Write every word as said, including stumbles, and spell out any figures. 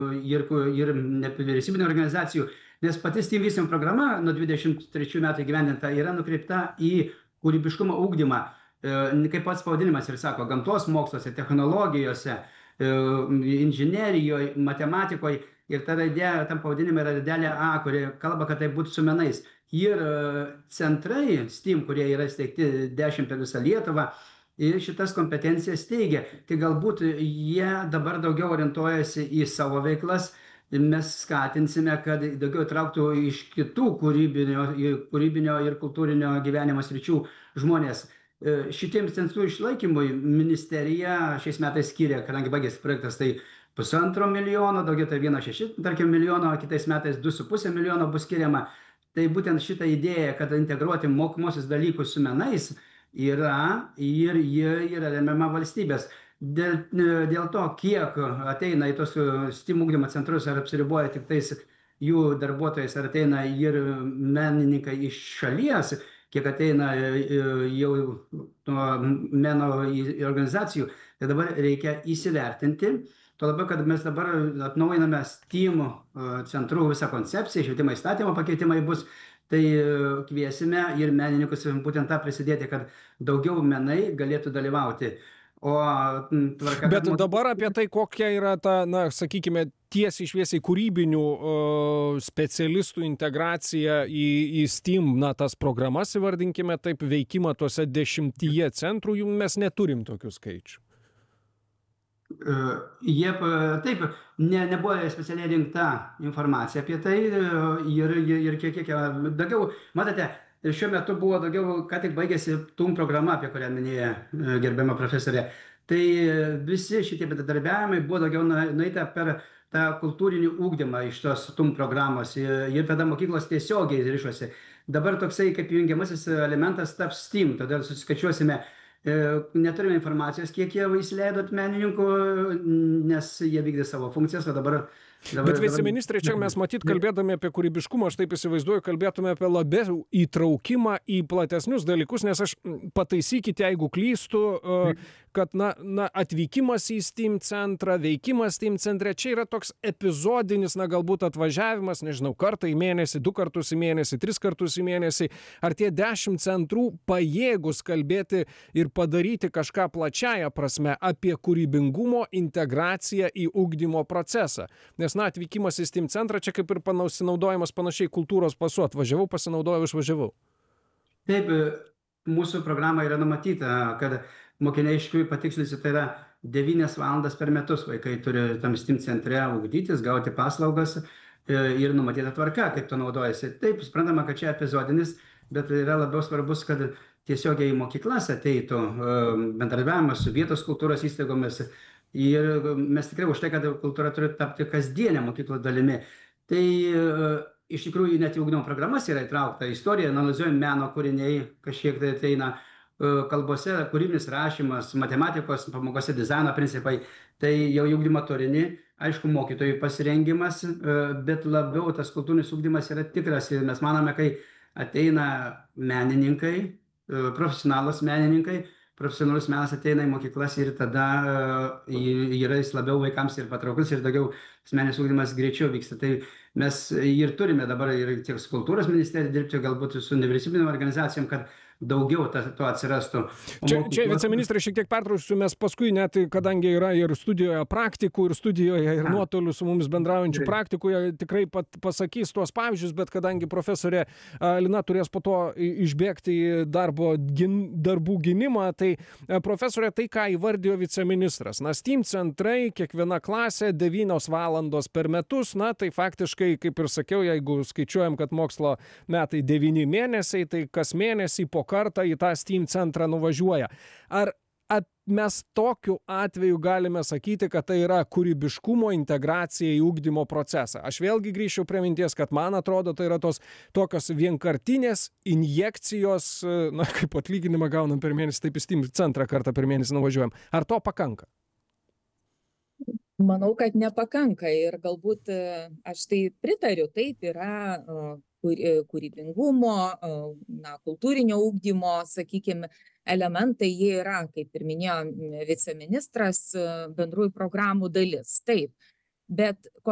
ir, ir nevyriausybinių organizacijų, nes pati STEAM vystymo programa nuo dvidešimt trečių metų įgyvendinta yra nukreipta į kūrybiškumo ugdymą, kaip pats pavadinimas ir sako, gamtos moksluose, technologijose, inžinerijoje, matematikoje. Ir ta raidė, tam pavadinime yra raidelė A, kuri kalba, kad tai būtų su menais. Ir centrai STEAM, kurie yra steigti dešimt per visą Lietuvą, ir šitas kompetencijas teigia. Tai galbūt jie dabar daugiau orientuojasi į savo veiklas. Mes skatinsime, kad daugiau trauktų iš kitų kūrybinio, kūrybinio ir kultūrinio gyvenimo sričių žmonės. Šitiems centrų išlaikymui ministerija šiais metais skiria, kadangi baigėsi projektas, tai pusantro milijono, daugiau tai vieno šeši, tarkim, milijono, kitais metais du su pusė milijono bus skiriama. Tai būtent šitą idėją, kad integruoti mokymuosius dalykus su menais yra ir jie yra remiama valstybės. Dėl, dėl to, kiek ateina į tos STEAM ugdymo centrus, ar apsiriboja tik tais jų darbuotojais, ar ateina ir menininkai iš šalies, kiek ateina jau nuo meno organizacijų, tai dabar reikia įsivertinti. Tuo labiau, kad mes dabar atnaujiname STEAM centrų visą koncepciją, švietimo įstatymo pakeitimai bus, tai kviesime ir menininkus būtent tą prisidėti, kad daugiau menai galėtų dalyvauti. O tvarka... Bet dabar apie tai, kokia yra ta, na, sakykime, tiesiai šviesiai kūrybinių uh, specialistų integracija į, į STEAM, na, tas programas, įvardinkime taip, veikimą tuose dešimtyje centrų, jų mes neturim tokių skaičių. Jie, taip, ne, nebuvo specialiai rinkta informacija apie tai ir, ir, ir kiek, kiek, daugiau, matote, šiuo metu buvo daugiau, ką tik baigėsi TUM programa, apie kurią minėjo gerbiama profesorė. Tai visi šitie bendradarbiavimai buvo daugiau nueita per tą kultūrinį ugdymą iš tos TUM programos ir tada mokyklos tiesiogiai ryšosi. Dabar toksai kaip jungiamasis elementas taps STEAM, todėl susiskaičiuosime. Neturime informacijos, kiek jie įsileidot menininkų, nes jie vykdė savo funkcijas, o dabar... dabar Bet viceministrė, čia mes matyt, kalbėdami apie kūrybiškumą, aš taip įsivaizduoju, kalbėtume apie labiau įtraukimą į platesnius dalykus, nes aš, pataisykite, jeigu klystu, kad na, na, atvykimas į STEAM centrą, veikimas STEAM centre, čia yra toks epizodinis, na, galbūt atvažiavimas, nežinau, kartą į mėnesį, du kartus į mėnesį, tris kartus į mėnesį. Ar tie dešimt centrų pajėgus kalbėti ir padaryti kažką plačiaja prasme apie kūrybingumo integraciją į ugdymo procesą? Nes, na, atvykimas į STEAM centrą čia kaip ir pasinaudojimas panašiai kultūros pasu. Atvažiavau, pasinaudojau, išvažiavau. Taip, mūsų programa yra numatyta, kad mokiniai iš tikrųjų patikslinsiu, tai yra devynias valandas per metus vaikai turi tam STEAM centre ugdytis, gauti paslaugas ir numatyta tvarka, kaip to naudojasi. Taip, suprantama, kad čia epizodinis, bet yra labiau svarbus, kad tiesiogiai į mokyklas ateitų bendradarbiavimas su vietos kultūros įstaigomis. Ir mes tikrai už tai, kad kultūra turi tapti kasdienę mokyklos dalimi. Tai iš tikrųjų net į ugdymo programas yra įtraukta istorija, analizuojami meno kūriniai, kažkiek tai ateina kalbose, kūrybinis rašymas, matematikos pamokose, dizaino principai, tai jau į ugdymo turinį, aišku, mokytojų pasirengimas, bet labiau tas kultūrinis ugdymas yra tikras ir mes manome, kai ateina menininkai, profesionalus menininkai, profesionalus menas ateina į mokyklas ir tada yra jis labiau vaikams ir patrauklus ir daugiau asmeninis ugdymas greičiau vyksta. Tai mes ir turime dabar ir tiek su kultūros ministerija dirbti, galbūt su nevyriausybinėm organizacijom, kad daugiau to atsirastų. Čia, čia viceministrė, šiek tiek pertrauksiu, mes paskui net, kadangi yra ir studijoje praktikų, ir studijoje, ir nuotoliu su mumis bendraujančių praktikų, tikrai pat pasakys tuos pavyzdžius, bet kadangi profesorė Lina turės po to išbėgti į darbo, gin, darbų gynimą, tai profesorė, tai ką įvardijo viceministras. Na, STEAM centrai, kiekviena klasė, devynios valandos per metus, na, tai faktiškai, kaip ir sakiau, jeigu skaičiuojam, kad mokslo metai devyni mėnesiai, tai kas mėnesį po kartą į tą STEAM centrą nuvažiuoja. Ar at, mes tokiu atveju galime sakyti, kad tai yra kūrybiškumo integracija į ugdymo procesą? Aš vėlgi grįšiu prie minties, kad man atrodo, tai yra tos tokios vienkartinės injekcijos, na, kaip atlyginimą gaunam per mėnesį, taip į STEAM centrą kartą per mėnesį nuvažiuojam. Ar to pakanka? Manau, kad nepakanka ir galbūt aš tai pritariu, taip yra kūrybingumo, na, kultūrinio ugdymo, sakykime, elementai, jie yra, kaip ir minėjo viceministras, bendrųjų programų dalis. Taip, bet